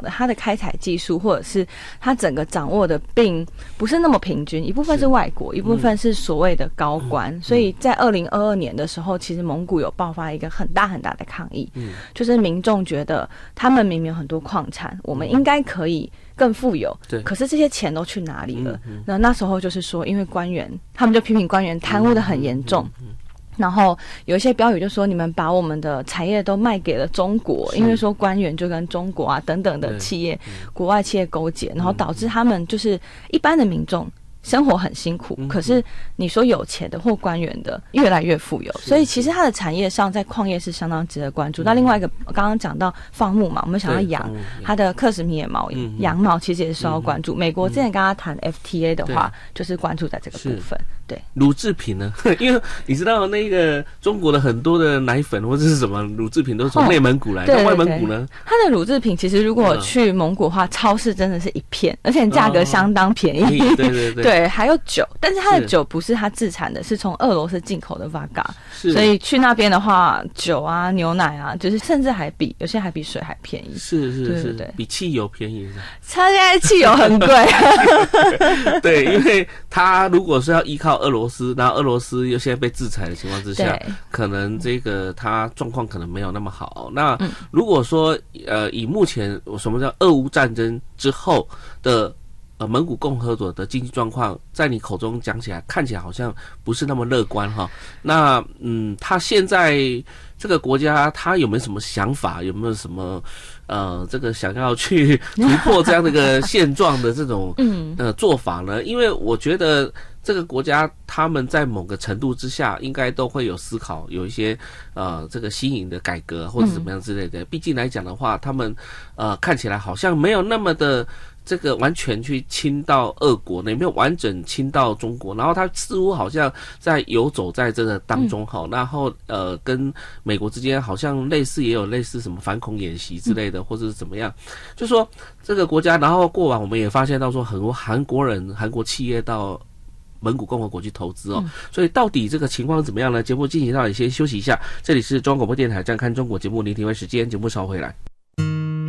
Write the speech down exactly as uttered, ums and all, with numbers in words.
讲的，他的开采技术或者是他整个掌握的并不是那么平均，一部分是外国，一部分是所谓的高官，嗯、所以在二零二二年的时候，其实蒙古有爆发一个很大很大的抗议，嗯、就是民众觉得他们明明有很多矿产，我们应该可以更富有，对，可是这些钱都去哪里了？嗯嗯、那那时候就是说，因为官员，他们就批评官员贪污的很严重。嗯嗯嗯然后有一些标语就说你们把我们的产业都卖给了中国，因为说官员就跟中国啊等等的企业、国外企业勾结，然后导致他们就是一般的民众生活很辛苦，可是你说有钱的或官员的越来越富有，所以其实它的产业上在矿业是相当值得关注。那另外一个刚刚讲到放牧嘛，我们想要羊，它的克什米尔毛羊毛其实也是受到关注。美国之前跟他谈 F T A 的话，就是关注在这个部分。对， 乳制品呢？因为你知道那个中国的很多的奶粉或者是什么乳制品都是从内蒙古来的，哦、外蒙古呢， 它的乳制品其实如果去蒙古的话，超市真的是一片，而且价格相当便宜。 哦、对对对。 对，还有酒，但是它的酒不是它自产的，是从俄罗斯进口的 Vodka， 所以去那边的话，酒啊、牛奶啊，就是甚至还比有些还比水还便宜。 是是是，对对对，比汽油便宜。 它现在汽油很贵。 对，因为它如果是要依靠俄罗斯，然后俄罗斯又现在被制裁的情况之下，可能这个它状况可能没有那么好。那如果说呃，以目前什么叫俄乌战争之后的呃，蒙古共和国的经济状况，在你口中讲起来，看起来好像不是那么乐观哈。那嗯，他现在这个国家，他有没有什么想法？有没有什么呃，这个想要去突破这样的一个现状的这种呃做法呢？因为我觉得这个国家他们在某个程度之下，应该都会有思考，有一些呃这个新颖的改革或者怎么样之类的。毕竟来讲的话，他们呃看起来好像没有那么的。这个完全去侵到俄国，也没有完整侵到中国，然后他似乎好像在游走在这个当中哈、嗯，然后呃跟美国之间好像类似，也有类似什么反恐演习之类的，嗯、或者是怎么样，就说这个国家，然后过往我们也发现到说很多韩国人、韩国企业到蒙古共和国去投资哦，嗯、所以到底这个情况怎么样呢？节目进行到底先休息一下，这里是中央广播电台《站看中国》节目，聆听为时间，节目稍后回来。